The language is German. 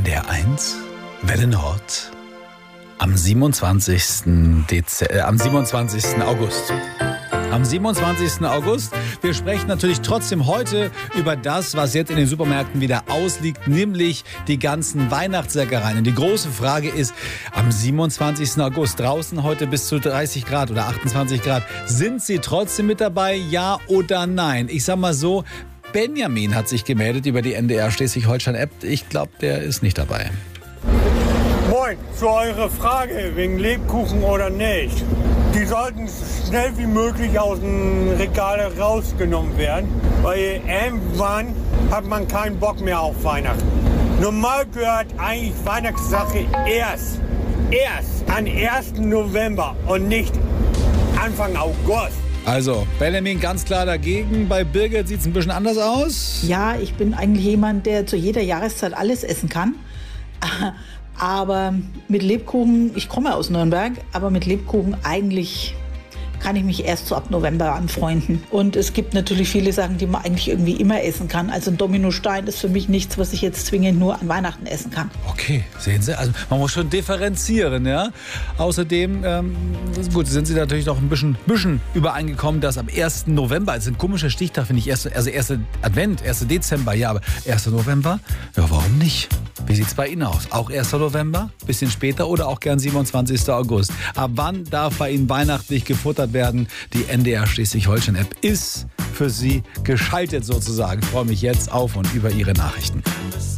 NDR1, Welle Nord, am 27. August. Am 27. August. Wir sprechen natürlich trotzdem heute über das, was jetzt in den Supermärkten wieder ausliegt, nämlich die ganzen Weihnachtssäckereien. Und die große Frage ist, am 27. August, draußen heute bis zu 30 Grad oder 28 Grad, sind Sie trotzdem mit dabei, ja oder nein? Ich sag mal so, Benjamin hat sich gemeldet über die NDR Schleswig-Holstein-App. Ich glaube, der ist nicht dabei. Moin, zu eurer Frage wegen Lebkuchen oder nicht. Die sollten schnell wie möglich aus dem Regal rausgenommen werden, weil irgendwann hat man keinen Bock mehr auf Weihnachten. Normal gehört eigentlich Weihnachtssache erst an 1. November und nicht Anfang August. Also, Benjamin ganz klar dagegen. Bei Birgit sieht es ein bisschen anders aus. Ja, ich bin eigentlich jemand, der zu jeder Jahreszeit alles essen kann. Aber mit Lebkuchen, ich komme aus Nürnberg, aber mit Lebkuchen eigentlich kann ich mich erst so ab November anfreunden. Und es gibt natürlich viele Sachen, die man eigentlich irgendwie immer essen kann. Also ein Dominostein ist für mich nichts, was ich jetzt zwingend nur an Weihnachten essen kann. Okay, sehen Sie, also man muss schon differenzieren, ja. Außerdem, gut, sind Sie natürlich noch ein bisschen übereingekommen, dass am 1. November, also ein komischer Stichtag, finde ich, also 1. Advent, 1. Dezember, ja, aber 1. November, ja, warum nicht? Wie sieht es bei Ihnen aus? Auch 1. November, bisschen später oder auch gern 27. August? Ab wann darf bei Ihnen weihnachtlich gefuttert werden? Die NDR Schleswig-Holstein-App ist für Sie geschaltet sozusagen. Ich freue mich jetzt auf und über Ihre Nachrichten.